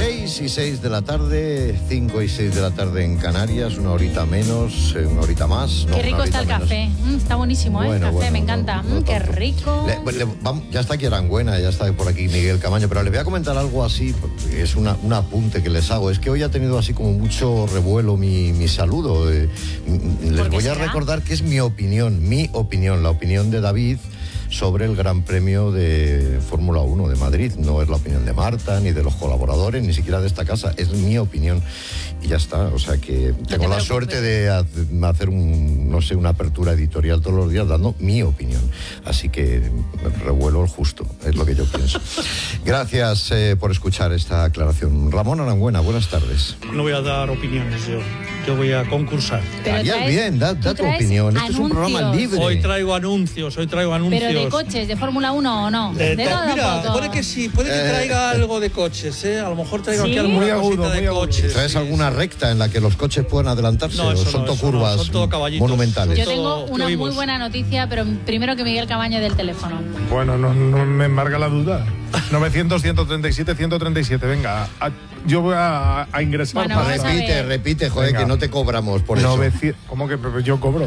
6:06 de la tarde, 5:06 de la tarde en Canarias, una horita menos, una horita más. Qué rico está el café. Está buenísimo, el café, me encanta. Qué rico. Ya está aquí Arangüena, ya está por aquí Miguel Camaño, pero les voy a comentar algo así, porque es un apunte que les hago. Es que hoy ha tenido así como mucho revuelo mi saludo. Les voy a recordar que es mi opinión, la opinión de David sobre el Gran Premio de Fórmula 1 de Madrid. No es la opinión de Marta, ni de los colaboradores, ni siquiera de esta casa. Es mi opinión. Y ya está. O sea que tengo la suerte de hacer una apertura editorial todos los días dando mi opinión. Así que revuelo el justo. Es lo que yo pienso. Gracias por escuchar esta aclaración. Ramón Arangüena, buenas tardes. No voy a dar opiniones yo. Yo voy a concursar. Harías bien, da tu opinión. Este es un programa libre. Hoy traigo anuncios. Pero de coches, de Fórmula 1 o no. Mira, puede que sí, puede que traiga algo de coches, A lo mejor traigo aquí alguna cosita de coches. ¿Traes alguna recta en la que los coches puedan adelantarse? No, son todo curvas, son todo caballitos monumentales. Yo tengo una muy buena noticia, pero primero que Miguel Camaño del teléfono. Bueno, no me embarga la duda. 900-137-137, venga. Yo voy a ingresar. Bueno, repite, joder, venga. Que no te cobramos por eso. ¿Cómo que yo cobro?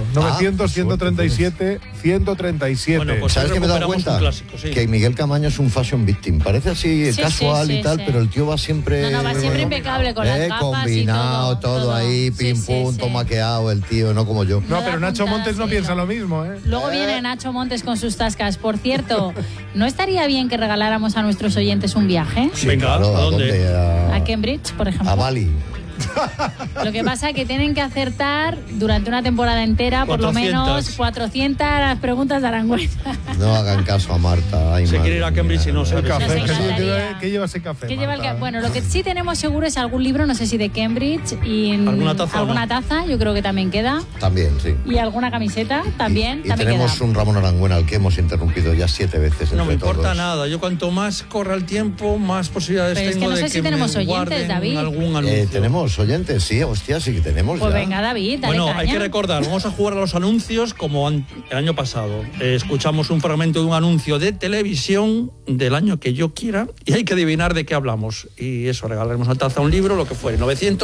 900-137-137. Bueno, pues ¿sabes qué me he dado cuenta? Clásico, sí. Que Miguel Camaño es un fashion victim. Parece así casual y tal, pero el tío va siempre... No, va siempre impecable con las gafas combinado, y todo ahí, pim pum, todo maqueado el tío, no como yo. No, pero Nacho Montes no piensa lo mismo, Luego viene Nacho Montes con sus tascas. Por cierto, ¿no estaría bien que regaláramos a nuestros oyentes un viaje? Sí, venga, claro, ¿a dónde? A Cambridge, por ejemplo. A Bali. Lo que pasa es que tienen que acertar durante una temporada entera 400. Por lo menos 400 las preguntas de Arangüena. No hagan caso a Marta. Se quiere ir a Cambridge y no sabe. ¿Qué lleva ese café? Bueno, lo que sí tenemos seguro es algún libro, no sé si de Cambridge, y alguna taza, yo creo que también queda. También, sí. Y alguna camiseta, también. Y tenemos queda. Un Ramón Arangüena al que hemos interrumpido ya 7 veces. No me importa todos. nada. Yo cuanto más corra el tiempo, más posibilidades pero tengo es que no sé de si que tenemos me oyentes, David. Algún anuncio. Tenemos oyentes, sí, hostia, sí que tenemos. Pues ya. venga, David, dale Bueno, caña. hay que recordar, vamos a jugar a los anuncios como el año pasado. Escuchamos un fragmento de un anuncio de televisión del año que yo quiera y hay que adivinar de qué hablamos. Y eso, regalaremos una taza, un libro, lo que fuere.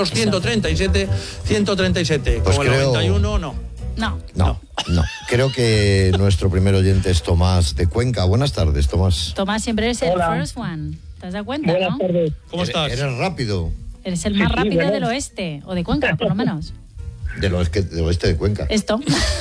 900-137-137. Pues como el 91, No. Creo que nuestro primer oyente es Tomás de Cuenca. Buenas tardes, Tomás. Tomás siempre es el first one. ¿Te has dado cuenta? Buenas tardes. ¿Cómo estás? Eres rápido. Eres el más rápido del oeste, o de Cuenca, por lo menos. Del oeste de Cuenca. Esto.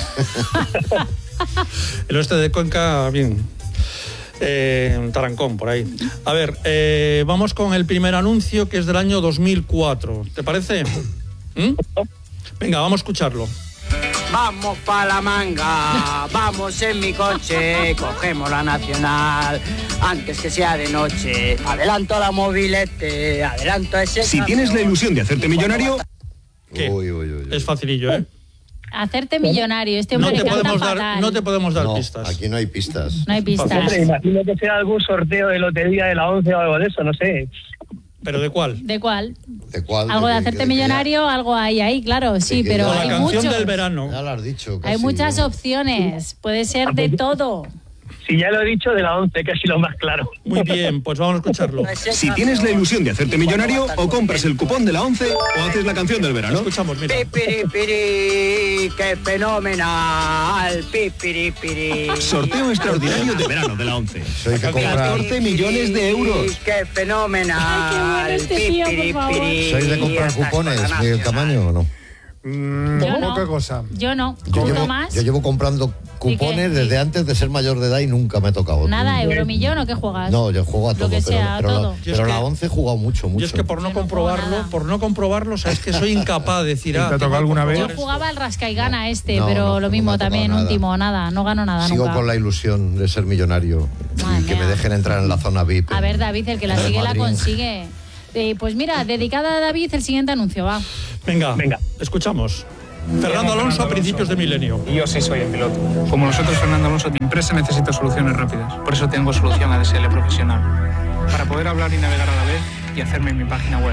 El oeste de Cuenca, bien. Tarancón, por ahí. A ver, vamos con el primer anuncio, que es del año 2004. ¿Te parece? Venga, vamos a escucharlo. Vamos pa' la manga, vamos en mi coche, cogemos la nacional, antes que sea de noche, adelanto a la mobilete, adelanto a ese... Si tienes la ilusión de hacerte millonario... ¿Qué? Uy. Es facilillo, Hacerte millonario, este hombre le canta fatal. No te podemos dar pistas. Aquí no hay pistas. No hay pistas. Hombre, imagino que sea algún sorteo de lotería de la 11 o algo de eso, no sé. ¿Pero de cuál? ¿De cuál? ¿De cuál? Algo de hacerte millonario, algo hay ahí, claro, sí, pero con la hay canción muchos. del verano. Ya lo has dicho. Casi, Hay muchas opciones, puede ser de todo. Si ya lo he dicho, de la 11, casi lo más claro. Muy bien, pues vamos a escucharlo. Si tienes la ilusión de hacerte millonario, o compras el cupón de la 11 o haces la canción del verano. Escuchamos, mira. Pipiripiri, qué fenomenal, pipiripiri. Sorteo extraordinario de verano de la 11. Soy que comprar. 14 millones de euros. Qué fenomenal, Ay, qué bueno este tío, por favor. ¿Sois de comprar cupones, Miguel Camaño, o no? Poca cosa. Yo no. Yo Tomás. llevo comprando cupones desde antes de ser mayor de edad y nunca me ha tocado. Nada, Euromillón o qué juegas. No, yo juego a todo, Lo que sea, pero todo. pero la 11 he jugado mucho. Yo es que por no comprobarlo, sabes que soy incapaz de decir... ¿Te ha tocado alguna vez? Yo jugaba al rasca y gana No, pero lo no mismo me ha tocado también, nada. un timo, nada, no gano nada Sigo nunca. con la ilusión de ser millonario Madre y que mía. me dejen entrar en la zona VIP. A ver, David, el que la en sigue la Madrid. consigue. Pues mira, dedicada a David, el siguiente anuncio, va. Venga, escuchamos. Fernando Alonso a principios de milenio. Y yo sí soy el piloto. Como nosotros, Fernando Alonso, mi empresa necesita soluciones rápidas. Por eso tengo solución ADSL profesional. Para poder hablar y navegar a la vez y hacerme mi página web.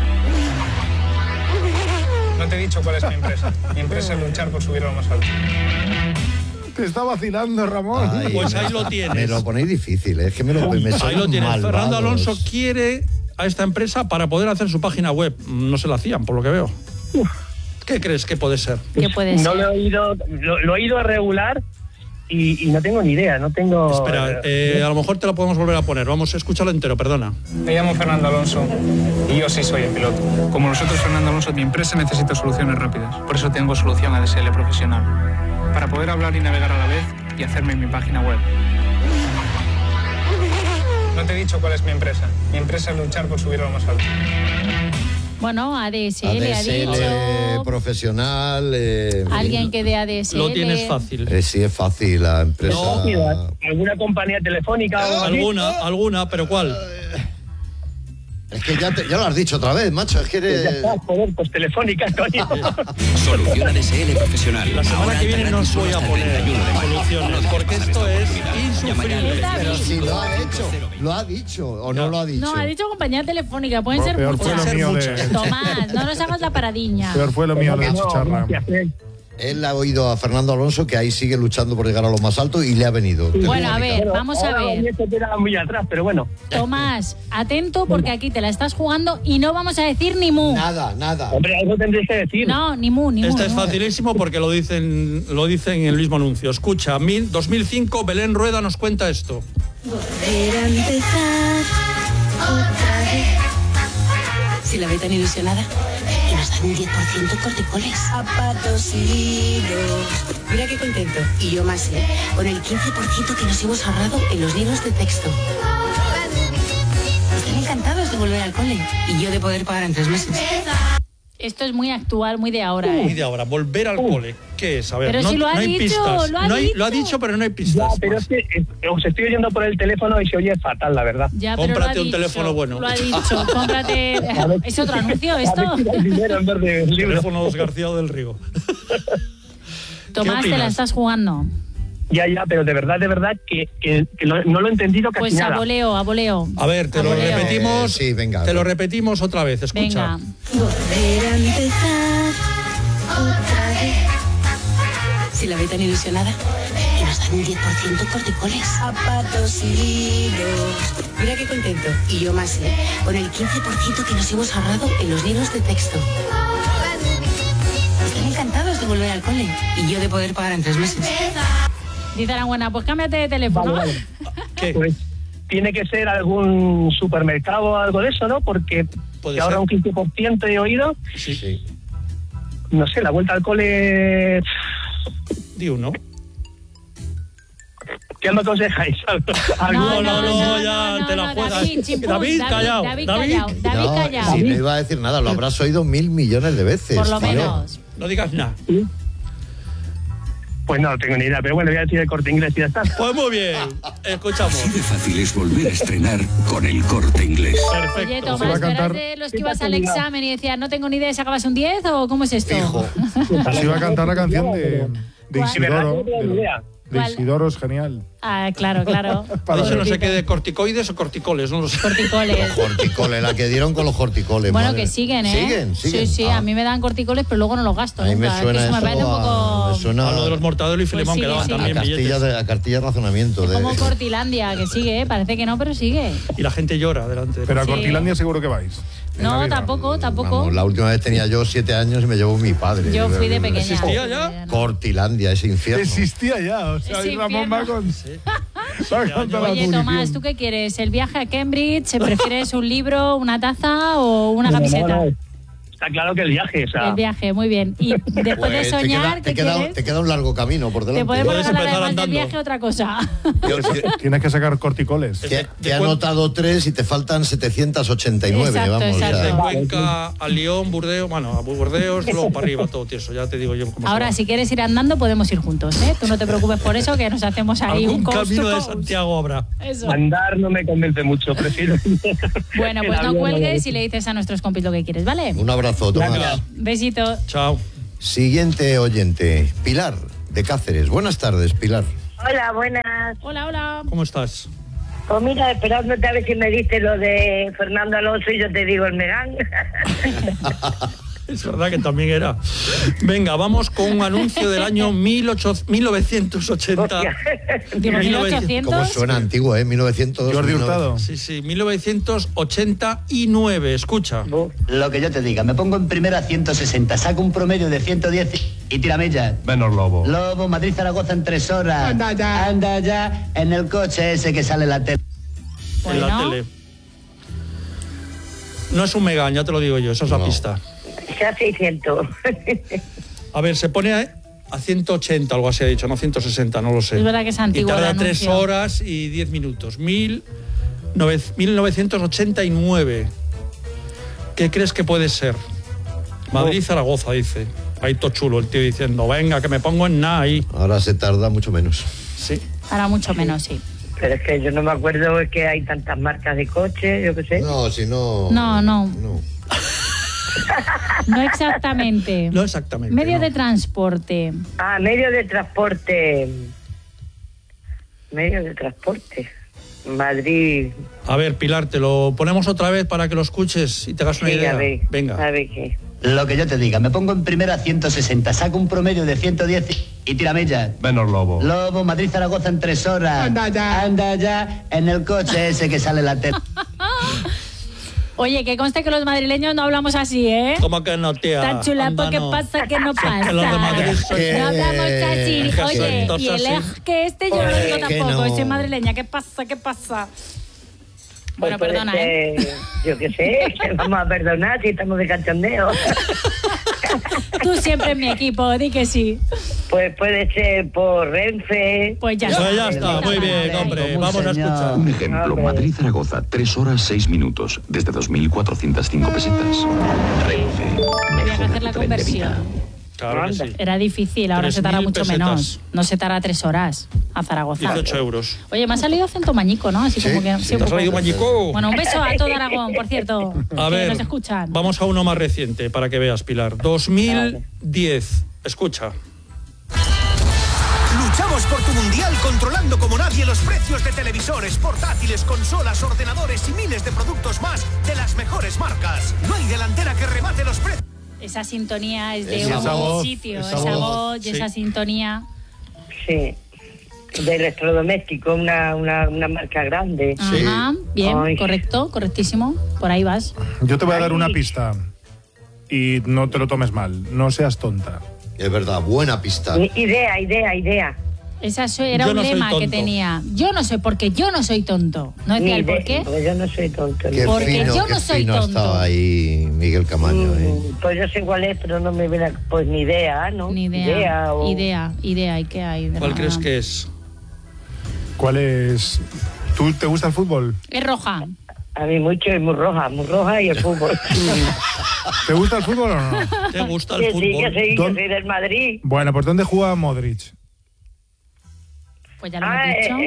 No te he dicho cuál es mi empresa. Mi empresa es luchar por subir a lo más alto. Te está vacilando, Ramón. Pues ahí lo tienes. Me lo ponéis difícil, es que me Ahí soy lo tienes. malvado. Fernando Alonso quiere a esta empresa para poder hacer su página web. No se la hacían, por lo que veo. ¿Qué crees que puede ser? ¿Qué puede ser? No lo he oído, lo he ido a regular y no tengo ni idea, no tengo... Espera, a lo mejor te lo podemos volver a poner. Vamos a escucharlo entero, perdona. Me llamo Fernando Alonso y yo sí soy el piloto. Como nosotros, Fernando Alonso, mi empresa necesita soluciones rápidas. Por eso tengo solución ADSL profesional. Para poder hablar y navegar a la vez y hacerme mi página web. No te he dicho cuál es mi empresa. Mi empresa es luchar por subir a lo más alto. Bueno, ADSL ha dicho. Profesional. Alguien que de ADSL. Lo tienes fácil. Sí, es fácil la empresa. ¿Alguna compañía telefónica o algo así? Alguna, pero ¿cuál? Es que ya lo has dicho otra vez, macho. Es que Ya eres... está, joder, pues telefónica, coño. Solución ADSL profesional. La semana Ahora que viene no os voy a hasta el poner 31 de mayo. soluciones, porque esto es insufrible. Pero si lo ha hecho, lo ha dicho o no lo ha dicho. No, ha dicho compañía telefónica, pueden ser Peor fue muchas. lo mío de... Tomás, no nos hagas la paradiña. Peor fue lo mío de chicharra. Él ha oído a Fernando Alonso que ahí sigue luchando por llegar a lo más alto y le ha venido. Bueno, a ver, vamos a ver. Esto queda muy atrás, pero bueno. Tomás, atento porque aquí te la estás jugando y no vamos a decir ni mu. Nada. Hombre, algo tendréis que decir. No, ni mu, ni mu. Este es ni mu. facilísimo porque lo dicen en el mismo anuncio. Escucha, 2005, Belén Rueda nos cuenta esto. Volver a empezar otra vez. Si la ve tan ilusionada y nos dan un 10% corticoles. Zapatos y libros. Mira qué contento. Y yo más, con el 15% que nos hemos ahorrado en los libros de texto. Están encantados de volver al cole y yo de poder pagar en 3 meses. Esto es muy actual, muy de ahora, Muy de ahora, volver al cole. ¿Qué es? A ver, Pero no, si lo ha no hay dicho, pistas. lo ha No hay- dicho. Lo ha dicho, pero no hay pistas. Ya, pero es que os estoy oyendo por el teléfono y se oye fatal, la verdad. Ya, pero Cómprate lo ha un dicho, teléfono bueno. Lo ha dicho, cómprate. ¿Es otro anuncio esto? A ver si da dinero en vez de libros. Teléfono Los García del Rigo. Tomás, te la opinas? estás jugando. Ya, pero de verdad que no lo he entendido casi Pues nada. a voleo. A ver, te lo Voleo. repetimos. Sí, venga. Te lo repetimos otra vez, escucha. Venga. Volver a empezar otra vez. Si la ve tan ilusionada y nos dan un 10% corticoles. Zapatos y libros. Mira qué contento. Y yo más, con el 15% que nos hemos ahorrado en los libros de texto. Están encantados de volver al cole y yo de poder pagar en 3 meses. Dice Arangüena, pues cámbiate de teléfono. Vale. ¿Qué? Pues tiene que ser algún supermercado o algo de eso, ¿no? Porque Puede si ahora ser. un 15% he oído, Sí. no sé, la vuelta al cole... Di uno. ¿Qué me aconsejáis? No, ya te la juegas. David, chimpún, David, callao. David David. callao. David No, callao. si no iba a decir nada, lo habrás oído 1.000 millones de veces. Por lo tío. menos. No digas nada. Pues no tengo ni idea, pero bueno, voy a decir el Corte Inglés y ya está. Pues muy bien. Escuchamos. Así de fácil es volver a estrenar con el Corte Inglés. Oye, Perfecto. Tomás, Se va a ¿tú eras cantar- de los que ibas al examen y decías, no tengo ni idea, sacabas un 10 o cómo es esto? Fijo. Pues iba a cantar la canción de ¿Cuál? De verdad Isidoro. no tengo ni idea. De ¿Cuál? Isidoro es genial. Ah, claro. Ha dicho no sé qué de corticoides o corticoles, no lo sé. Corticoles. Corticoles, la que dieron con los corticoles. Bueno, madre. que siguen, ¿eh? ¿Siguen? Sí, Ah, a mí me dan corticoles, pero luego no los gasto. a mí me nunca. suena Que eso me parece un poco... me suena A lo de los Mortadelo y Filemón Pues que sí, daban sí. a también Castilla billetes. a cartilla de razonamiento. De... Como Cortilandia, que sigue, parece que no, pero sigue. Y la gente llora delante. Pero a Sí. Cortilandia seguro que vais. En No, Navidad. tampoco. Vamos, la última vez tenía yo 7 años y me llevó mi padre. Yo fui de pequeña. ¿Existía ya? Cortilandia, ese infierno. Existía ya. O sea, Ese Ramón va infierno. con... va con toda la Oye, munición. Tomás, ¿tú qué quieres? ¿El viaje a Cambridge? ¿Prefieres un libro, una taza o una camiseta? No, está claro que el viaje, o sea... El viaje, muy bien. Y después de Pues soñar, ¿qué quieres? te queda un largo camino por delante. Te podemos Puedes regalar empezar además del andando. viaje otra cosa. Tienes que sacar corticoles. Te he anotado 3 y te faltan 789, Exacto, vamos. exacto. De Ya. Cuenca a León, Burdeos, bueno, a Burdeos, luego para arriba, todo tieso, ya te digo yo cómo Ahora, se va. si quieres ir andando, podemos ir juntos, ¿eh? Tú no te preocupes por eso, que nos hacemos ahí Algún un coast camino to de coast. Santiago habrá. Eso. Andar no me convence mucho, prefiero... Bueno, el pues no avión, cuelgues y le dices a nuestros compis lo que quieres, ¿vale? Un abrazo, Tomás. Venga. Besito. Chao. Siguiente oyente, Pilar, de Cáceres. Buenas tardes, Pilar. Hola, buenas. Hola. ¿Cómo estás? Pues mira, esperándote a ver si me diste lo de Fernando Alonso y yo te digo el Megán. Es verdad que también era. Venga, vamos con un anuncio del año 1980. ¿Cómo suena antiguo, 1900? Jordi Hurtado. Sí, 1989. Escucha. Lo que yo te diga, me pongo en primera 160, saco un promedio de 110 y tiramella. Menos Lobo. Lobo, Madrid-Zaragoza en 3 horas. Anda ya, en el coche ese que sale en la tele. En la tele. No es un Megán, ya te lo digo yo, esa es la pista. Ya 600. A ver, se pone a 180, algo así ha dicho, no 160, no lo sé. Es verdad que es antiguo. Y tarda el 3 anuncio. horas y 10 minutos. 1989. ¿Qué crees que puede ser? Madrid-Zaragoza, dice. Ahí todo chulo el tío diciendo, venga, que me pongo en nada ahí. Ahora se tarda mucho menos. Sí. Ahora mucho menos, sí. Pero es que yo no me acuerdo, es que hay tantas marcas de coche, yo qué sé. No, si no... No. No exactamente. No exactamente. Medio de transporte. Ah, medio de transporte. Medio de transporte. Madrid. A ver, Pilar, te lo ponemos otra vez para que lo escuches y te hagas una idea. A ver, venga. A ver qué. Lo que yo te diga, me pongo en primera 160, saco un promedio de 110 y tiramella. Menos Lobo. Lobo, Madrid-Zaragoza en 3 horas. Anda ya, en el coche ese que sale en la tele. Oye, que conste que los madrileños no hablamos así, ¿eh? ¿Cómo que no, tía? Tan chulapo, Anda, ¿qué no. pasa? ¿Qué no pasa? Que los de Madrid son- No hablamos así. Que Oye, son y el todos así. que yo no lo digo que tampoco. no. Soy madrileña. ¿Qué pasa? ¿Qué pasa? Bueno, Pues perdona, puede ser, yo qué sé, vamos a perdonar si estamos de cachondeo. Tú siempre en mi equipo, di que sí. Pues puede ser por Renfe. Pues ya Pues está. ya está, muy bien, hombre. Vamos a escuchar. Un ejemplo, Madrid-Zaragoza, 3 horas 6 minutos, desde 2.405 pesetas. Renfe, Había que hacer mejor la tren de vida. conversión. Claro que sí. Era difícil, ahora se tarda 3.000 mucho pesetas. menos. No se tarda 3 horas a Zaragoza. 18 euros. Oye, me ha salido acento mañico, ¿no? Así como que. ¿Te has salido mañico? Bueno, un beso a todo Aragón, por cierto. A que ver, nos escuchan. vamos a uno más reciente para que veas, Pilar. 2010. Escucha. Luchamos por tu mundial controlando como nadie los precios de televisores, portátiles, consolas, ordenadores y miles de productos más de las mejores marcas. No hay delantera que remate los precios. Esa sintonía es de Esa un voz, sitio, esa esa voz, voz y sí. esa sintonía. Sí. De electrodoméstico, una marca grande. Ajá, bien, Ay. correcto, correctísimo. Por ahí vas. Yo te voy a dar una pista. Y no te lo tomes mal. No seas tonta. Es verdad, buena pista. Idea. Esa era Yo un no soy lema que tonto. tenía. Yo no soy, porque yo no soy tonto. ¿No decía el por qué? Pues yo no soy tonto. Qué Porque fino, yo qué no soy fino tonto. estaba ahí Miguel Camaño. Pues yo sé cuál es, pero no me viene. Pues ni idea, ¿no? Ni idea. o- Idea. ¿Y qué hay? de ¿Cuál nada? crees que es? ¿Cuál es? ¿Tú te gusta el fútbol? Es roja. A mí mucho y muy roja y el fútbol. ¿Te gusta el fútbol o no? ¿Te gusta Sí, el sí, fútbol? yo soy ¿Dónde? del Madrid. Bueno, pues ¿dónde juega Modric? Pues ya lo hemos dicho.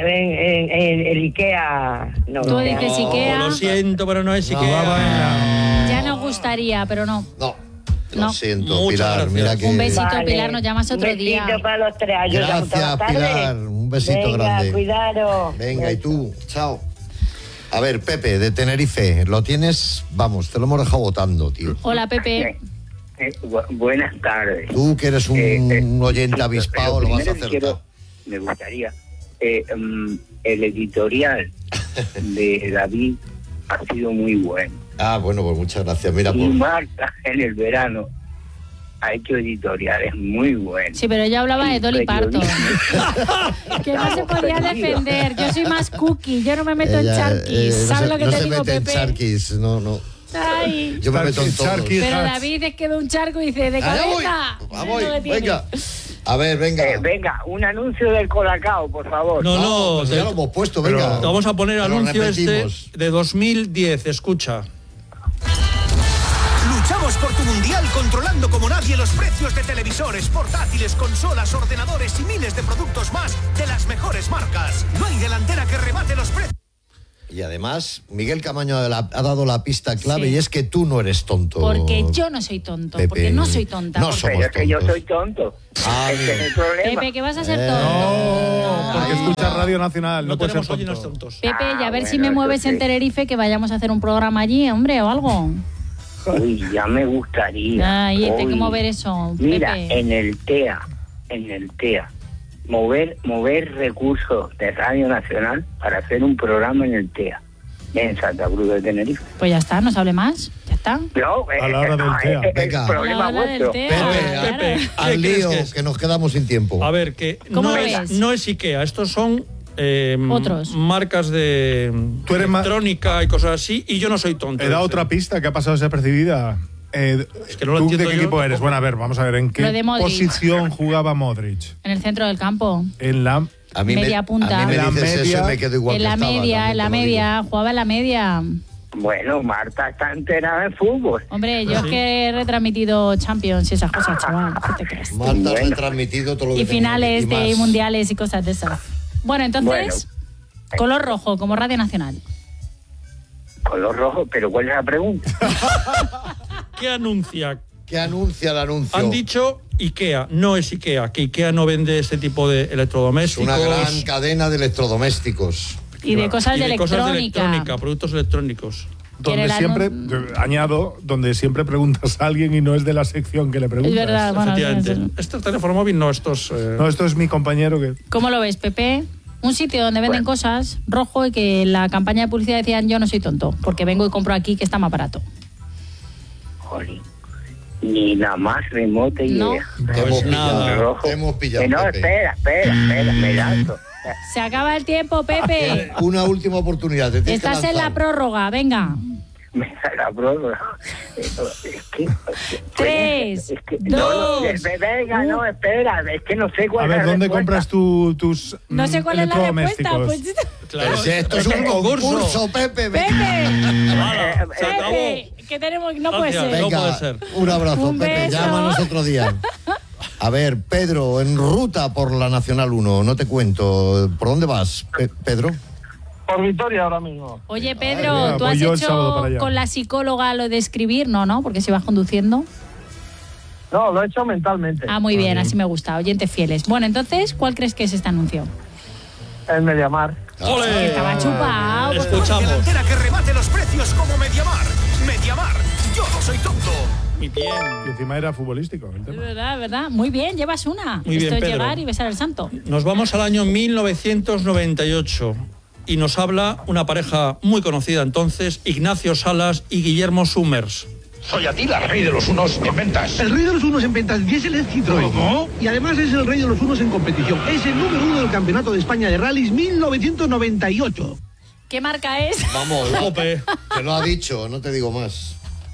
En el Ikea. No, Tú dices Ikea. Lo siento, pero no es No, Ikea. Ya nos gustaría, pero no. No, lo No. siento, Muchas Pilar. gracias. Mira que... Un besito, Vale. Pilar, nos llamas otro día. Un besito para los tres. Ayudamos toda la Gracias, tarde. Pilar. Un besito Venga, grande. cuidado. Venga, y tú, chao. A ver, Pepe, de Tenerife, lo tienes, vamos, te lo hemos dejado votando, tío. Hola, Pepe. Buenas tardes. Tú que eres un oyente avispado, lo vas a acertar. Me gustaría. El editorial de David ha sido muy bueno. Ah, bueno, pues muchas gracias. Mira, Y pues, Marta en el verano ha hecho editoriales muy buenos. Sí, pero yo hablaba de Dolly Parton. Que no se podía Estamos defender. Yo soy más cookie. Yo no me meto en ella, charquis. ¿Sabes lo que no te se digo, mete en Pepe? charquis, no. Ay. Yo me meto en todos. Pero David es que ve un charco y dice, de Allá voy. cabeza. Vamos, Eso que tiene. venga. A ver, venga. Venga, un anuncio del Colacao, por favor. No, pues ya lo hemos puesto, venga. Te vamos a poner Te lo anuncio repetimos. de 2010, escucha. Luchamos por tu mundial controlando como nadie los precios de televisores, portátiles, consolas, ordenadores y miles de productos más de las mejores marcas. No hay delantera que remate los precios. Y además, Miguel Camaño ha dado la pista clave Sí. y es que tú no eres tonto. Porque yo no soy tonto. Pepe, Porque no soy tonta. no Porque- somos Pero es que yo tontos. soy tonto. Ah, Ese es el problema. Pepe, que vas a ser tonto. No, porque escuchas Radio Nacional, no puedes ser tenemos oyentes tonto. tontos. Pepe, y a ver si bueno, me mueves eso en sí. Tenerife que vayamos a hacer un programa allí, hombre, o algo. Uy, ya me gustaría. Ay, Uy. tengo que mover eso, Mira, Pepe. en el TEA, mover recursos de Radio Nacional para hacer un programa en el TEA, en Santa Cruz de Tenerife. Pues ya está, no se hable más. Ya está. No, A la hora del TEA. Venga. problema A la hora del vuestro. TEA. Pepe, Al ¿qué lío, crees que es? que nos quedamos sin tiempo. A ver, que ¿Cómo no lo es, ves? no es IKEA, estos son Otros. marcas de Tú eres electrónica y cosas así, y yo no soy tonto. He dado dice. otra pista que ha pasado desapercibida. Es que no lo ¿Tú de entiendo qué yo equipo eres? tampoco. Bueno, a ver, vamos a ver, ¿en Lo qué de Modric. posición jugaba Modric? En el centro del campo. En la... A mí Media punta. A mí me La dices eso media. y me quedo igual En que la estaba, media, también en la te lo digo. media. Jugaba en la media. Bueno, Marta está enterada de fútbol. Hombre, yo es que he retransmitido Champions y esas cosas, chaval. ¿Qué te crees? Marta ha retransmitido todo lo que Y tenía finales y de más. mundiales y cosas de esas. Bueno, entonces, color rojo, como Radio Nacional. Color rojo, pero ¿cuál es la pregunta? ¿Qué anuncia? ¿Qué anuncia el anuncio? Han dicho IKEA, no es IKEA, que IKEA no vende este tipo de electrodomésticos. Una gran cadena de electrodomésticos. Y de cosas y de cosas de electrónica. electrónica, productos electrónicos. Quiere Donde el siempre, añado, donde siempre preguntas a alguien y no es de la sección que le preguntas. Es verdad, bueno, Efectivamente. Este teléfono móvil no, estos... No, esto es mi compañero que... ¿Cómo lo ves, Pepe? Un sitio donde venden cosas rojo y que en la campaña de publicidad decían yo no soy tonto, porque vengo y compro aquí que está más barato. Joder, ni la más remota No. idea. Te hemos pillado. Rojo. Te hemos pillado, No, Pepe. espera, me lanzo. Se acaba el tiempo, Pepe. Una última oportunidad. Te tienes que Estás en la lanzar. prórroga, venga. Me da la prórroga. Es que... 3, es que, 2, venga, no, espera, es que no sé cuál A es ver, la ¿dónde respuesta. compras tus No sé cuál es la respuesta. electrodomésticos? Pues, Claro, Pero si esto es un concurso, Pepe. Pepe, Hala, se acabó. Pepe, que tenemos, no puede Gracias. ser. No Venga, puede ser. un abrazo, Un Pepe. beso. Llámanos otro día. A ver, Pedro, en ruta por la Nacional 1, no te cuento. ¿Por dónde vas, Pedro? Por Vitoria ahora mismo. Oye, Pedro, venga, ¿tú voy has yo el sábado para hecho allá. con la psicóloga lo de escribir? No, porque si vas conduciendo. No, lo he hecho mentalmente. Ah, muy bien, así me gusta. Oyentes fieles. Bueno, entonces, ¿cuál crees que es este anuncio? En Mediamar. ¡Ole! Estaba chupado. Escuchamos. Delantera que remate los precios como Mediamar. Mediamar, yo no soy tonto. Muy bien. Y encima era futbolístico el Es tema. verdad, ¿verdad? Muy bien, llevas una. Muy bien, Esto es Pedro. llegar y besar el santo. Nos vamos al año 1998 y nos habla una pareja muy conocida entonces, Ignacio Salas y Guillermo Summers. Soy Atila, rey de los unos en ventas. El rey de los unos en ventas diésel es Citroën. ¿Cómo? Y además es el rey de los unos en competición. Es el número 1 del Campeonato de España de Rallys 1998. ¿Qué marca es? Vamos, Jope. te lo ha dicho, no te digo más.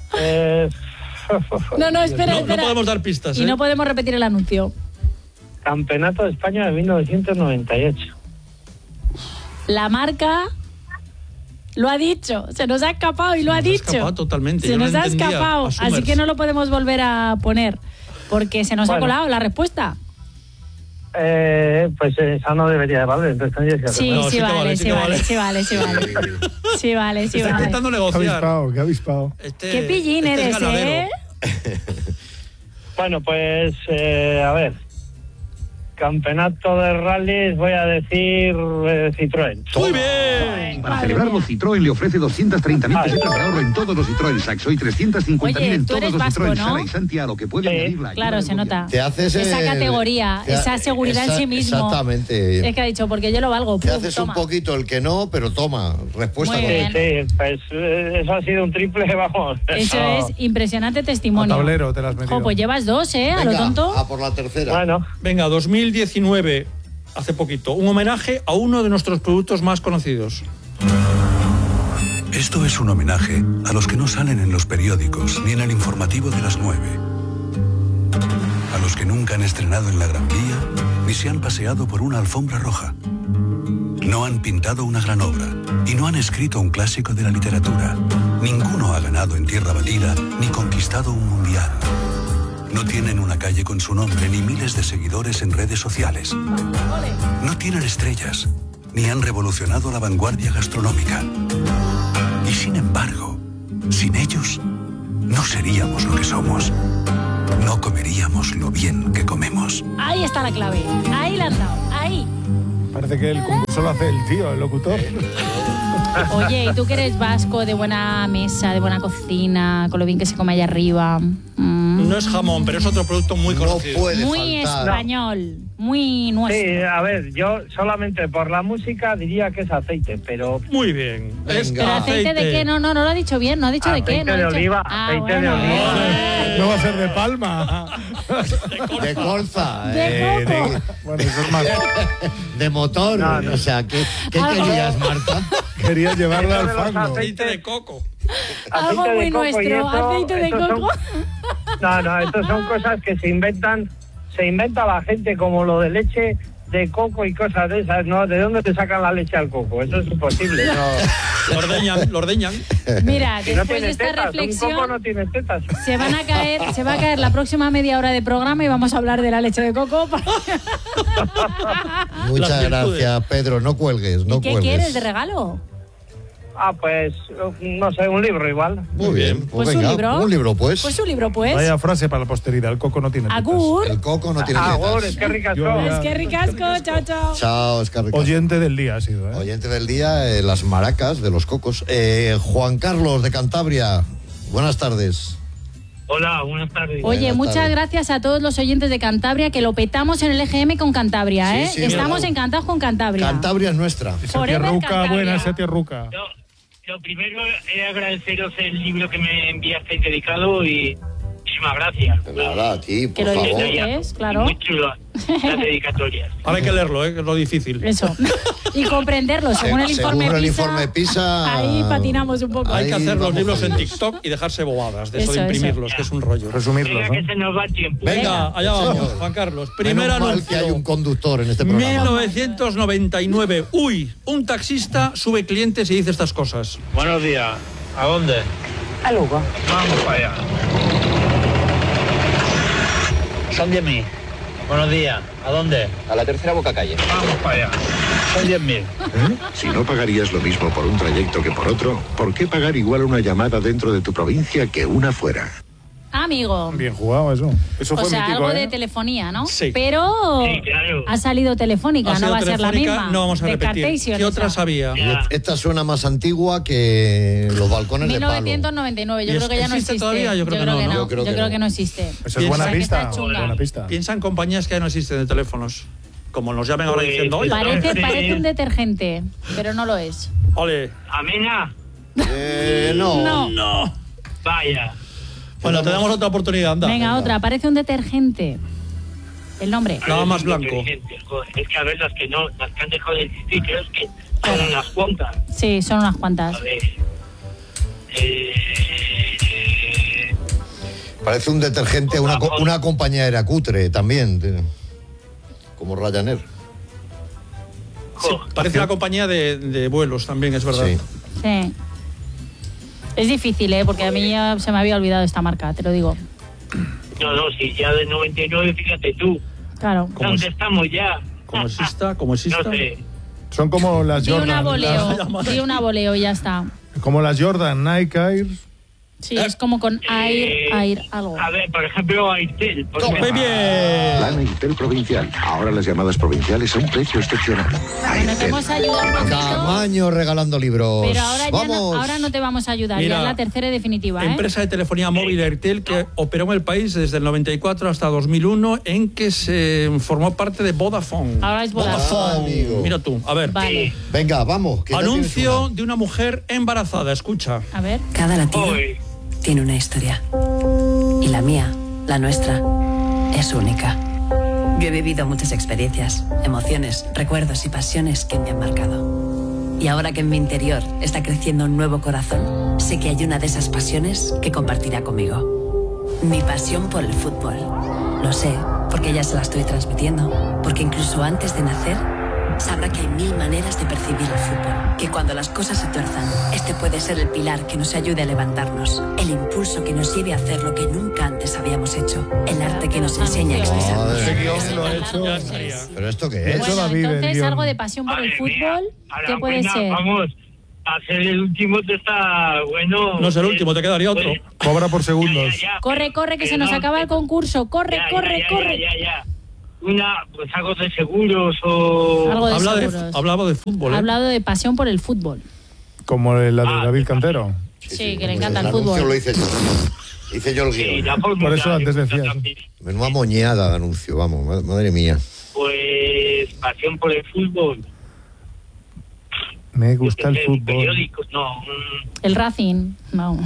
No, espera, No espera. podemos dar pistas, Y ¿eh? no podemos repetir el anuncio. Campeonato de España de 1998. La marca lo ha dicho. Se nos ha escapado y lo ha Se nos dicho. escapado totalmente. Se Yo no nos ha entendía escapado. a Summers. Así que no lo podemos volver a poner. Porque se nos ha Bueno. colado la respuesta. Pues esa no debería de valer, entonces tendrías que hacer Sí, No, sí, sí que vale, vale, sí sí que vale, vale. sí vale, sí vale. Sí vale, sí Está vale. intentando Qué negociar. avispado. Qué pillín este es eres, ganadero. ¿eh? Bueno, pues a ver. Campeonato de rallies, voy a decir Citroën. Muy bien. Para celebrarlo, Citroën le ofrece 230.000 pesetas de ahorro en todos los Citroën Saxo y 350.000 Oye, en tú todos eres los vasco, Citroën ¿no? Sala y Santi, a lo que puede añadir la Claro, se nota. Te haces esa el- categoría, te- esa seguridad en sí mismo. Exactamente. Es que ha dicho, porque yo lo valgo. Te pum, haces toma. un poquito el que no, pero toma, respuesta Muy correcta. bien. Sí, pues eso ha sido un triple, vamos. Eso es impresionante testimonio. A tablero te las has metido. Jo, pues llevas dos, ¿eh? A lo Venga, tonto. a por la tercera. Bueno, Venga, 2019, hace poquito, un homenaje a uno de nuestros productos más conocidos. Esto es un homenaje a los que no salen en los periódicos ni en el informativo de las 9. A los que nunca han estrenado en la Gran Vía ni se han paseado por una alfombra roja. No han pintado una gran obra y no han escrito un clásico de la literatura. Ninguno ha ganado en tierra batida ni conquistado un mundial. No tienen una calle con su nombre ni miles de seguidores en redes sociales. No tienen estrellas ni han revolucionado la vanguardia gastronómica. Y sin embargo, sin ellos, no seríamos lo que somos. No comeríamos lo bien que comemos. Ahí está la clave. Ahí la han dado. Ahí. Parece que el concurso lo hace el tío, el locutor. Oye, ¿y tú que eres vasco, de buena mesa, de buena cocina, con lo bien que se come allá arriba? No es jamón, pero es otro producto muy conocido. Muy español, muy nuestro. Sí, a ver, yo solamente por la música diría que es aceite, pero... Muy bien. ¿Pero aceite de qué? No lo ha dicho bien, no ha dicho de qué. Aceite de oliva, aceite de oliva. No va a ser de palma. De colza. Bueno, eso es más. De motor. No. O sea, ¿qué querías, Marta? Quería llevarla al fango. Aceite de coco. Algo Aceite de muy coco, y nuestro, eso- aceite de estos coco. No, estos son cosas que se inventa la gente, como lo de leche de coco y cosas de esas, ¿no? ¿De dónde te sacan la leche al coco? Eso es imposible. Lo ordeñan. Mira, Si no después de tiene esta tetas, reflexión, un coco no tiene tetas. se va a caer la próxima media hora de programa y vamos a hablar de la leche de coco. Muchas gracias, Pedro. No cuelgues, no ¿Qué cuelgues. quieres de regalo? Pues, no sé, un libro igual. Muy bien. Pues venga, un libro. un libro, pues. Pues un libro, pues. Vaya frase para la posteridad. El coco no tiene tetas. Agur. El coco no tiene tetas. Agur, es que ricasco. Es que ricasco, chao, chao. Chao, es que ricasco. Oyente del día ha sido, ¿eh? Oyente del día, las maracas de los cocos. Juan Carlos de Cantabria, buenas tardes. Hola, buenas tardes. Oye, Buenas muchas tardes. gracias a todos los oyentes de Cantabria, que lo petamos en el EGM con Cantabria, ¿eh? Sí, Estamos verdad. encantados con Cantabria. Cantabria es nuestra. Esa Forever tierruca, Cantabria. buena esa tierruca. Lo primero es agradeceros el libro que me enviasteis dedicado y muchísimas gracias. De nada, a ti, Que por lo favor. disfrutes, claro. Muy chulo las dedicatorias. Ahora hay que leerlo, que es lo difícil. Eso. Y comprenderlo, según el informe Según el PISA. informe PISA. Ahí patinamos un poco. Hay que Ahí hacer los vamos libros en jodidos. TikTok y dejarse bobadas de eso Eso, de imprimirlos, que es un rollo. Resumirlos, Venga, ¿no? que se nos va el tiempo. Venga, allá vamos, señor. Juan Carlos. Menos Primer mal anuncio. que hay un conductor en este programa. 1999. Uy, un taxista sube clientes y dice estas cosas. Buenos días. ¿A dónde? A Lugo. Vamos para allá. Son 10.000. Buenos días. ¿A dónde? A la tercera boca calle. Vamos para allá. Son 10.000. Si no pagarías lo mismo por un trayecto que por otro, ¿por qué pagar igual una llamada dentro de tu provincia que una fuera? Amigo. Bien jugado eso. Eso O fue sea, mítico, algo ¿eh? de telefonía, ¿no? Sí. Pero Sí, claro. ha salido telefónica, Ha no sido va a ser la telefónica, misma. no vamos a repetir. Descartation ¿Qué otras esa. había? Esta suena más antigua que los balcones de palo. 1999, yo ¿Y creo que ya no existe existe. todavía? Yo creo que no, ¿no? Yo creo que no. existe. Eso es buena Piensa que pista. está chunga. Buena pista. Piensa en compañías que ya no existen de teléfonos. Como nos llamen ahora Pues, diciendo, oye, Parece un detergente, pero no lo es. ole. ¿Amena? No. No. Vaya. Bueno, te damos otra oportunidad, anda. Venga, otra, parece un detergente. El nombre. Nada más blanco. Joder, es que a ver, las que han dejado de existir, creo que son unas cuantas. Sí, son unas cuantas. A ver. Parece un detergente, una compañía era cutre también, como Ryanair. Sí, parece la compañía de vuelos también, es verdad. Sí. Sí. Es difícil, porque a mí ya se me había olvidado esta marca, te lo digo. No, si ya de 99, fíjate tú. Claro. ¿Dónde estamos ya? Como exista. No sé. Son como las Di una Jordan. voleo, y ya está. Como las Jordan, Nike Air. Sí, es como con Air algo. A ver, por ejemplo, Airtel. Muy bien. Plan Airtel Provincial. Ahora las llamadas provinciales a un precio excepcional. Bueno, te hemos ayudado un poquito, Camaño regalando libros. pero ahora, Vamos. ahora no te vamos a ayudar. Mira, ya es la tercera y definitiva, Empresa de telefonía móvil Airtel que operó en el país desde el 94 hasta 2001, en que se formó parte de Vodafone. Ahora es Vodafone, amigo. Mira tú, a ver. Vale. Venga, vamos. que ya Anuncio tienes de una mujer embarazada, escucha. A ver. Cada latido tiene una historia. Y la mía, la nuestra, es única. Yo he vivido muchas experiencias, emociones, recuerdos y pasiones que me han marcado. Y ahora que en mi interior está creciendo un nuevo corazón, sé que hay una de esas pasiones que compartirá conmigo. Mi pasión por el fútbol. Lo sé, porque ya se la estoy transmitiendo. Porque incluso antes de nacer, sabrá que hay 1000 maneras de percibir el fútbol. Que cuando las cosas se tuerzan, este puede ser el pilar que nos ayude a levantarnos. El impulso que nos lleve a hacer lo que nunca antes habíamos hecho. El arte que nos enseña a expresarnos. Madre mía. Ese guión lo ha hecho. ¿Pero esto qué es? Eso Bueno, David, el entonces guión. algo de pasión por el Madre mía. fútbol, Ahora, ¿qué puede venga, ser? Vamos, a ser el último te está bueno. No es el último, te quedaría otro. Pues, Cobra por segundos. Corre, que se nos acaba el concurso. Corre. Ya. Pues algo de seguros o... Algo de seguros. Hablaba de fútbol, Ha ¿eh? hablado de pasión por el fútbol. Como la de David Cantero. Sí, que le encanta el anuncio fútbol. lo hice yo. Hice yo el guión. Por eso antes decías. Menuda moñada de anuncio, vamos, madre mía. Pues pasión por el fútbol. Me gusta el fútbol. Periódicos, no. El Racing, no.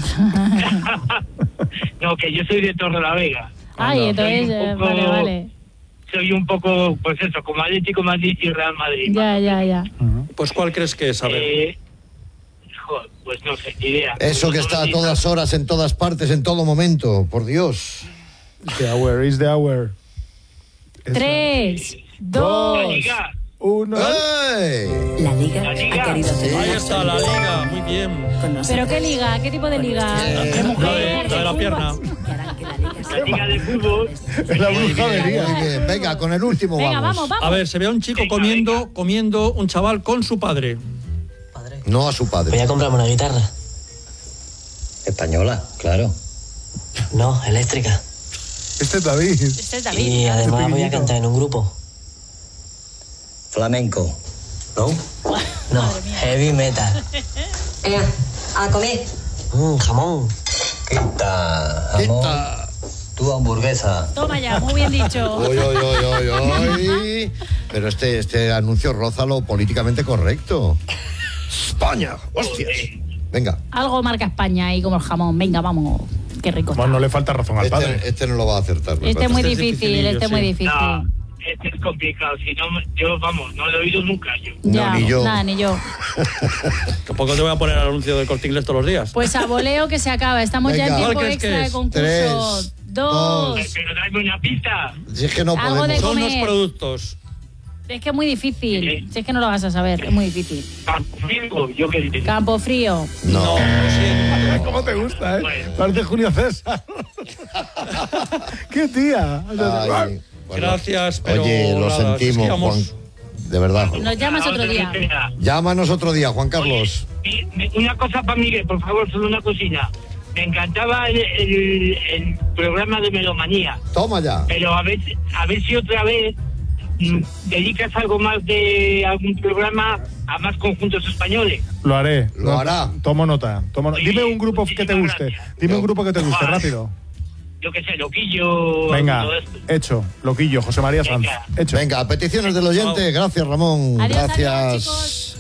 No, que yo soy de Torrelavega. Ay, entonces, vale. Soy un poco, pues eso, como Atlético Madrid y Real Madrid. Ya. Pues ¿cuál crees que es? A ver. Pues no sé, idea. Eso que está a todas horas, en todas partes, en todo momento, por Dios. The hour is the hour. 3, 2, 1. La Liga ha querido hacer. Ahí está la Liga, muy bien. ¿Pero qué liga? ¿Qué tipo de liga? ¿De mujer? La de la pierna. La Liga de fútbol. La brujería. Muy bien, venga, con el último vamos. A ver, se ve a un chico comiendo un chaval con su padre. No a su padre. Voy a comprarme una guitarra. Española, claro. No, eléctrica. Este es David. Y además voy a cantar en un grupo. Flamenco. ¿No? No, heavy metal. A comer. Jamón. Quita, jamón. Tu hamburguesa. Toma ya, muy bien dicho. Oy. Pero este anuncio roza lo políticamente correcto. España, hostias. Venga. Algo marca España ahí como el jamón. Venga, vamos. Qué rico. Bueno, no le falta razón al padre. Este no lo va a acertar. Este es muy difícil, muy difícil. No, este es complicado. Si no, yo, vamos, no lo he oído nunca yo. Ya, no, ni yo. Nada, ni yo. Tampoco te voy a poner el anuncio del Corte Inglés todos los días. Pues a voleo que se acaba. Estamos ya en tiempo extra de concurso. 3, 2. Pero dame una pista. Si es que no Algo de podemos. Son los comer. productos. Es que es muy difícil. Si es que no lo vas a saber, es muy difícil. Yo qué digo. Campo frío. No. ¿Cómo te gusta, Parece Julio César. ¡Qué tía! Ay, bueno. Gracias, pero Oye, lo nada, sentimos, es que vamos- Juan. De verdad. Nos llamas otro día. Llámanos otro día, Juan Carlos. Una cosa para Miguel, por favor, solo una cosina. Me encantaba el programa de Melomanía. Toma ya. Pero a ver si otra vez dedicas algo más de algún programa a más conjuntos españoles. Lo haré. Lo hará. Tomo nota. Dime un grupo que te guste. Dime un grupo que te guste, rápido. Yo qué sé, Loquillo. Venga, todo esto. hecho. Loquillo, José María Sanz. Hecho. Venga, peticiones del oyente. Gracias, Ramón. Adiós, Gracias.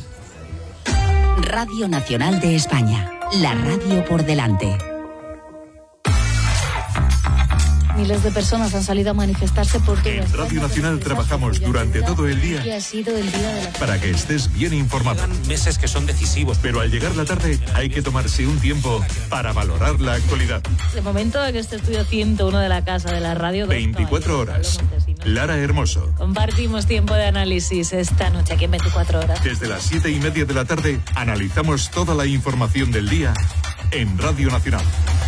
Radio Nacional de España. La radio por delante. Miles de personas han salido a manifestarse por todo En Radio Nacional trabajamos durante todo el día y ha sido el día de la... para que estés bien informado. Meses que son decisivos. Pero al llegar la tarde hay que tomarse un tiempo para valorar la actualidad. De momento de que este estudio 101 de la casa de la radio... 24 horas. Lara Hermoso. Compartimos tiempo de análisis esta noche aquí en 24 horas. Desde las 7:30 de la tarde analizamos toda la información del día en Radio Nacional.